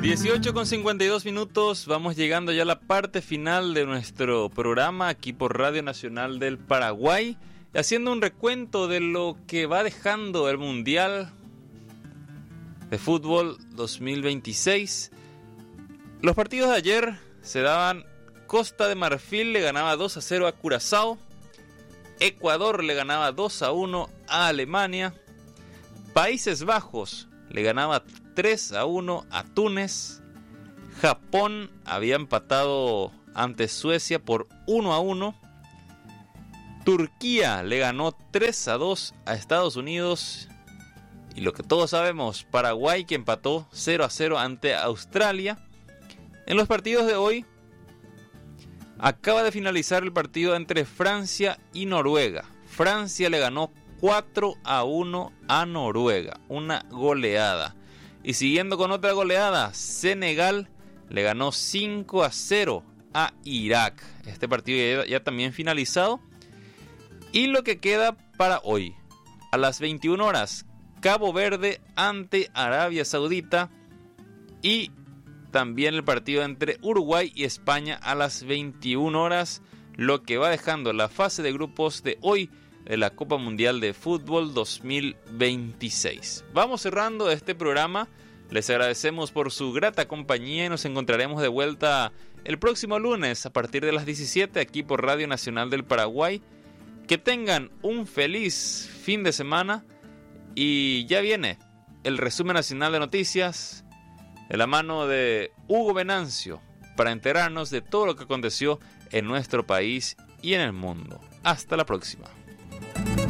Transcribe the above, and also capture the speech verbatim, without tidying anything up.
dieciocho con cincuenta y dos minutos, vamos llegando ya a la parte final de nuestro programa aquí por Radio Nacional del Paraguay, haciendo un recuento de lo que va dejando el Mundial de Fútbol dos mil veintiséis. Los partidos de ayer se daban: Costa de Marfil le ganaba dos a cero a Curazao, Ecuador le ganaba dos a uno a Alemania, Países Bajos le ganaba tres a uno a Túnez, Japón había empatado ante Suecia por uno a uno, Turquía le ganó tres a dos a Estados Unidos, y lo que todos sabemos, Paraguay que empató cero a cero ante Australia. En los partidos de hoy acaba de finalizar el partido entre Francia y Noruega. Francia le ganó cuatro a uno a Noruega, una goleada. Y siguiendo con otra goleada, Senegal le ganó cinco a cero a Irak. Este partido ya, ya también finalizado. Y lo que queda para hoy: a las veintiuna horas, Cabo Verde ante Arabia Saudita, y también el partido entre Uruguay y España a las veintiuna horas, lo que va dejando la fase de grupos de hoy de la Copa Mundial de Fútbol dos mil veintiséis. Vamos cerrando este programa. Les agradecemos por su grata compañía y nos encontraremos de vuelta el próximo lunes a partir de las diecisiete aquí por Radio Nacional del Paraguay. Que tengan un feliz fin de semana y ya viene el resumen nacional de noticias de la mano de Hugo Venancio para enterarnos de todo lo que aconteció en nuestro país y en el mundo. Hasta la próxima.